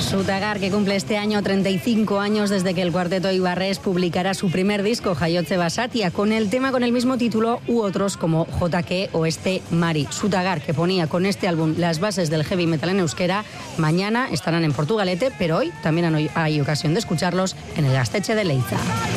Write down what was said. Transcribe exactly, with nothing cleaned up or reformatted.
Sutagar, que cumple este año treinta y cinco años desde que el cuarteto ibarrés publicara su primer disco, Jaiotze Basatia, con el tema con el mismo título u otros como J K o este Mari. Sutagar, que ponía con este álbum las bases del heavy metal en euskera, mañana estarán en Portugalete, pero hoy también hay ocasión de escucharlos en el Gaztetxe de Leiza.